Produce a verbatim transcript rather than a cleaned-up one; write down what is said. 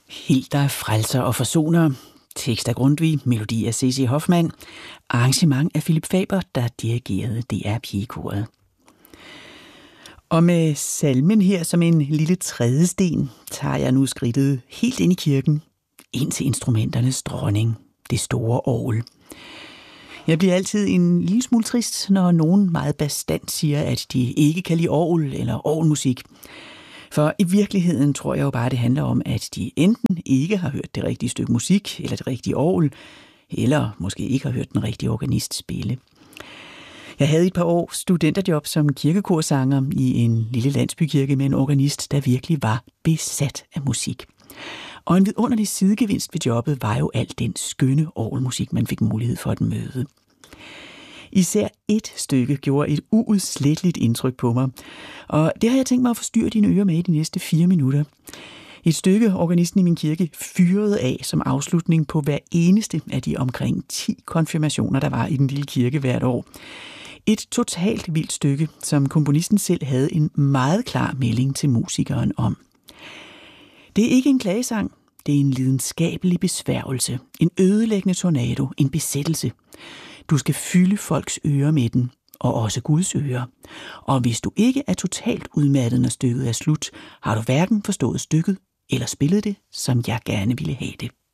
Hilda, frelser og forsoner. Tekst af Grundtvig, melodi af C C Hoffmann, arrangement af Philip Faber, der dirigerede D R Pigekoret. Og med salmen her som en lille trædesten, tager jeg nu skridtet helt ind i kirken, ind til instrumenternes dronning, det store orgel. Jeg bliver altid en lille smule trist, når nogen meget bastant siger, at de ikke kan lide orgel eller orgelmusik. For i virkeligheden tror jeg jo bare, det handler om, at de enten ikke har hørt det rigtige stykke musik, eller det rigtige orgel, eller måske ikke har hørt den rigtige organist spille. Jeg havde et par år studenterjob som kirkekorsanger i en lille landsbykirke med en organist, der virkelig var besat af musik. Og en vidunderlig sidegevinst ved jobbet var jo alt den skønne orgelmusik, man fik mulighed for at møde. Især et stykke gjorde et uudsletteligt indtryk på mig, og det har jeg tænkt mig at forstyrre dine ører med i de næste fire minutter. Et stykke, organisten i min kirke fyrede af som afslutning på hver eneste af de omkring ti konfirmationer, der var i den lille kirke hvert år. Et totalt vildt stykke, som komponisten selv havde en meget klar melding til musikeren om. Det er ikke en klagesang, det er en lidenskabelig besværgelse, en ødelæggende tornado, en besættelse. Du skal fylde folks ører med den, og også Guds ører. Og hvis du ikke er totalt udmattet, når stykket er slut, har du hverken forstået stykket eller spillet det, som jeg gerne ville have det.